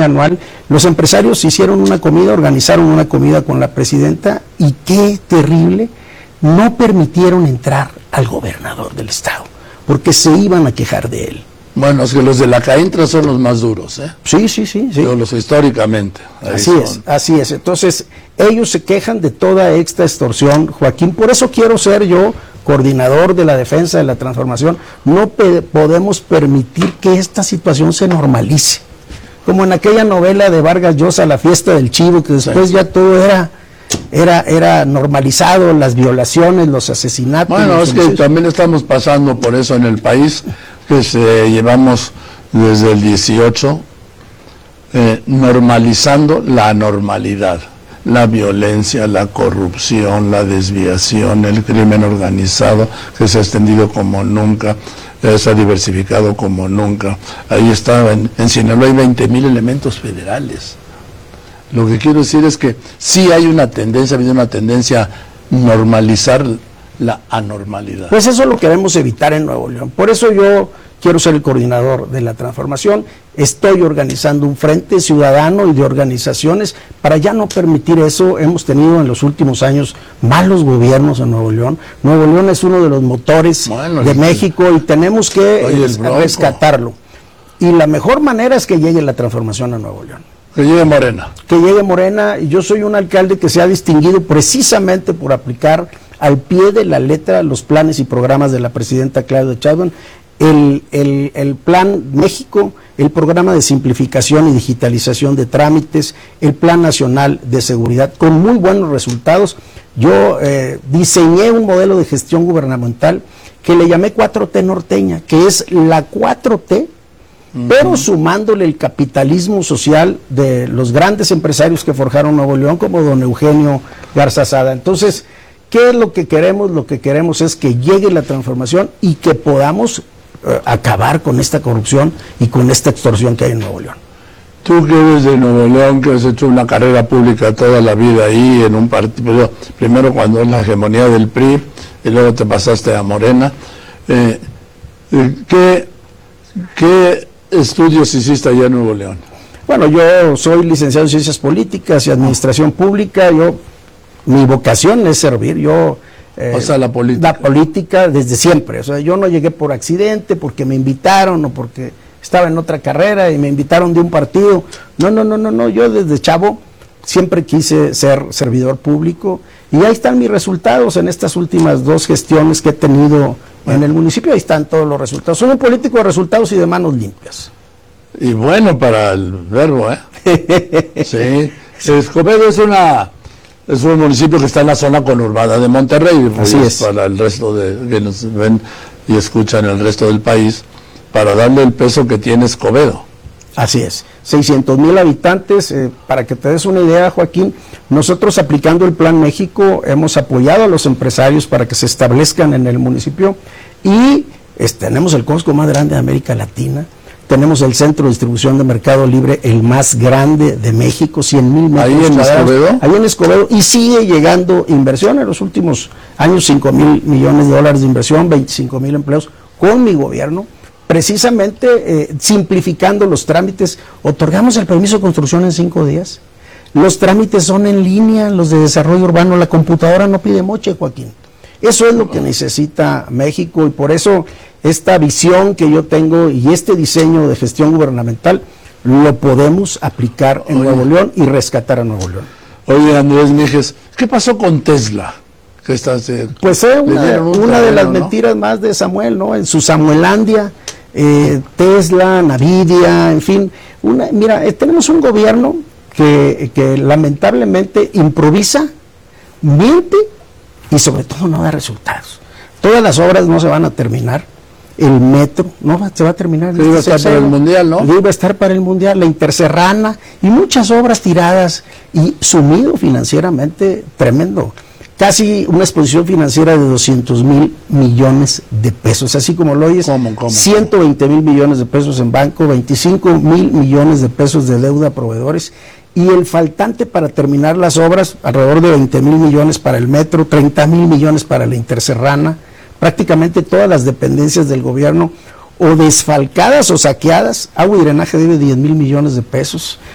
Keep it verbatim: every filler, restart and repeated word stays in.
anual, los empresarios hicieron una comida, organizaron una comida con la presidenta y qué terrible, no permitieron entrar al gobernador del estado, porque se iban a quejar de él. Bueno, es que los de la CAINTRA son los más duros, ¿eh? Sí, sí, sí. sí. Los históricamente. Así son. es, así es. Entonces, ellos se quejan de toda esta extorsión, Joaquín. Por eso quiero ser yo coordinador de la defensa de la transformación. No podemos permitir que esta situación se normalice. Como en aquella novela de Vargas Llosa, La fiesta del chivo, que después sí. ya todo era... Era, era normalizado, las violaciones, los asesinatos. Bueno, los es que también estamos pasando por eso en el país, que se llevamos desde el dieciocho eh, normalizando la anormalidad, la violencia, la corrupción, la desviación, el crimen organizado que se ha extendido como nunca, eh, se ha diversificado como nunca. Ahí está, en, en Sinaloa hay veinte mil elementos federales. Lo que quiero decir es que sí hay una tendencia, ha habido una tendencia a normalizar la anormalidad. Pues eso lo queremos evitar en Nuevo León. Por eso yo quiero ser el coordinador de la transformación. Estoy organizando un frente ciudadano y de organizaciones para ya no permitir eso. Hemos tenido en los últimos años malos gobiernos en Nuevo León. Nuevo León es uno de los motores bueno, de México y tenemos que oye, rescatarlo. Y la mejor manera es que llegue la transformación a Nuevo León. Que llegue Morena. Que llegue Morena, y yo soy un alcalde que se ha distinguido precisamente por aplicar al pie de la letra los planes y programas de la presidenta Claudia Sheinbaum, el, el, el Plan México, el programa de simplificación y digitalización de trámites, el Plan Nacional de Seguridad, con muy buenos resultados. Yo eh, diseñé un modelo de gestión gubernamental que le llamé cuatro T norteña, que es la cuatro T, pero sumándole el capitalismo social de los grandes empresarios que forjaron Nuevo León, como don Eugenio Garza Sada. Entonces, ¿qué es lo que queremos? Lo que queremos es que llegue la transformación y que podamos eh, acabar con esta corrupción y con esta extorsión que hay en Nuevo León. Tú que eres de Nuevo León, que has hecho una carrera pública toda la vida ahí en un partido, primero cuando es la hegemonía del P R I y luego te pasaste a Morena, eh, ¿qué, qué estudios hiciste allá en Nuevo León? Bueno, yo soy licenciado en Ciencias Políticas y Administración Pública. Yo, mi vocación es servir. Yo, eh, o sea, la política. La política desde siempre. O sea, yo no llegué por accidente, porque me invitaron o porque estaba en otra carrera y me invitaron de un partido. No, no, no, no, no. Yo desde chavo siempre quise ser servidor público y ahí están mis resultados en estas últimas dos gestiones que he tenido en el municipio. Ahí están todos los resultados. Soy un político de resultados y de manos limpias. Y bueno para el verbo, ¿eh? Sí. Escobedo es una es un municipio que está en la zona conurbada de Monterrey. Así es. Para el resto de que nos ven y escuchan el resto del país, para darle el peso que tiene Escobedo. Así es. seiscientos mil habitantes. Eh, para que te des una idea, Joaquín, nosotros aplicando el Plan México hemos apoyado a los empresarios para que se establezcan en el municipio y es, tenemos el Costco más grande de América Latina. Tenemos el centro de distribución de Mercado Libre, el más grande de México, cien mil metros ¿Ahí en cuadrados. Escobedo? Ahí en Escobedo, y sigue llegando inversión en los últimos años, cinco mil millones de dólares de inversión, veinticinco mil empleos, con mi gobierno, precisamente eh, simplificando los trámites. Otorgamos el permiso de construcción en cinco días. Los trámites son en línea, los de desarrollo urbano, la computadora no pide moche, Joaquín. Eso es lo que necesita México y por eso esta visión que yo tengo y este diseño de gestión gubernamental lo podemos aplicar en Oye. Nuevo León y rescatar a Nuevo León. Oye, Andrés Mijes, ¿qué pasó con Tesla? Que estás, eh, pues es eh, una, un una terreno, de las ¿no? mentiras más de Samuel, ¿no? En su Samuelandia, eh, Tesla, Nvidia, en fin. Una, mira, eh, tenemos un gobierno que, que lamentablemente improvisa, miente y sobre todo no da resultados. Todas las obras no se van a terminar. El metro no va, se va a terminar. Sí, iba a estar para el mundial, ¿no? Iba a estar para el mundial, la Interserrana y muchas obras tiradas y sumido financieramente tremendo. Casi una exposición financiera de doscientos mil millones de pesos, así como lo oyes. ¿Cómo, cómo, ciento veinte mil millones de pesos en banco, veinticinco mil millones de pesos de deuda a proveedores. Y el faltante para terminar las obras, alrededor de veinte mil millones para el metro, treinta mil millones para la Interserrana, prácticamente todas las dependencias del gobierno o desfalcadas o saqueadas. Agua y drenaje debe diez mil millones de pesos,